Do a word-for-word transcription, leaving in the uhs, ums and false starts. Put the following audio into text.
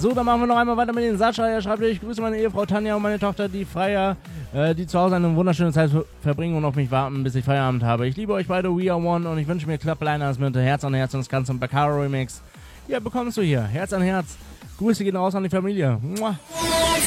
So, dann machen wir noch einmal weiter mit den Sascha. Er schreibt, ich grüße meine Ehefrau Tanja und meine Tochter, die Freier, äh, die zu Hause eine wunderschöne Zeit verbringen und auf mich warten, bis ich Feierabend habe. Ich liebe euch beide, We Are One, und ich wünsche mir Clubliners mit Herz an Herz und das Ganze im Baccaro Remix. Ja, bekommst du hier. Herz an Herz. Grüße gehen raus an die Familie. Mua.